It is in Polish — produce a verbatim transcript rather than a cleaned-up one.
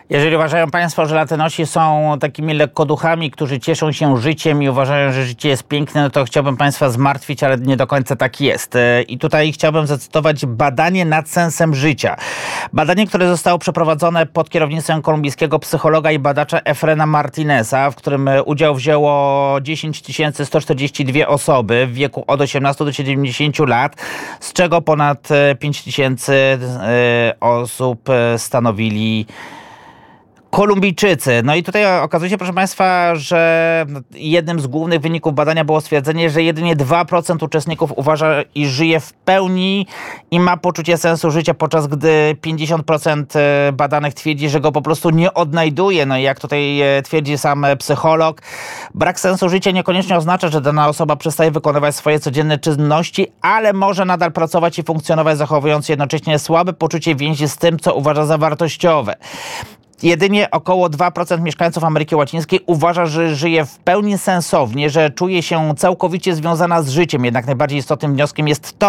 Jeżeli uważają państwo, że latynosi są takimi lekkoduchami, którzy cieszą się życiem i uważają, że życie jest piękne, no to chciałbym państwa zmartwić, ale nie do końca tak jest. I tutaj chciałbym zacytować badanie nad sensem życia. Badanie, które zostało przeprowadzone pod kierownictwem kolumbijskiego psychologa i badacza Efrena Martineza, w którym udział wzięło dziesięć tysięcy sto czterdzieści dwie osoby w wieku od osiemnastu do siedemdziesięciu lat, z czego ponad pięć tysięcy osób stanowili Kolumbijczycy. No i tutaj okazuje się, proszę państwa, że jednym z głównych wyników badania było stwierdzenie, że jedynie dwa procent uczestników uważa, iż żyje w pełni i ma poczucie sensu życia, podczas gdy pięćdziesiąt procent badanych twierdzi, że go po prostu nie odnajduje. No i jak tutaj twierdzi sam psycholog, brak sensu życia niekoniecznie oznacza, że dana osoba przestaje wykonywać swoje codzienne czynności, ale może nadal pracować i funkcjonować, zachowując jednocześnie słabe poczucie więzi z tym, co uważa za wartościowe. Jedynie około dwa procent mieszkańców Ameryki Łacińskiej uważa, że żyje w pełni sensownie, że czuje się całkowicie związana z życiem. Jednak najbardziej istotnym wnioskiem jest to,